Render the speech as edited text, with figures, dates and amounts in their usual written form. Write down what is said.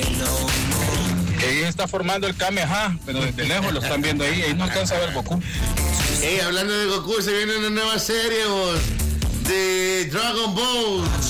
Ahí está formando el Kamehameha, pero desde lejos lo están viendo ahí no alcanza a ver Goku. Hablando de Goku, se viene una nueva serie de Dragon Ball